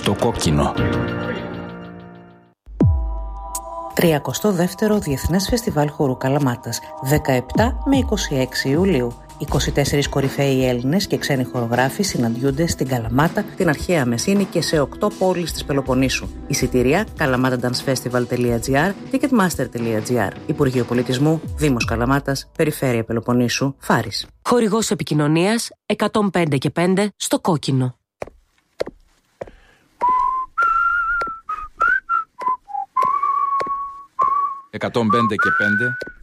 Στο κόκκινο. 32ο Διεθνές Φεστιβάλ Χορού Καλαμάτας, 17 με 26 Ιουλίου. 24 κορυφαίοι Έλληνες και ξένοι χορογράφοι συναντιούνται στην Καλαμάτα, την αρχαία Μεσίνη και σε 8 πόλεις της Πελοποννήσου. Εισιτήρια kalamatadancefestival.gr, ticketmaster.gr. Υπουργείο Πολιτισμού, Δήμος Καλαμάτας, Περιφέρεια Πελοποννήσου, Φάρης. Χορηγός επικοινωνίας 105 και 5 στο κόκκινο. 105 και 5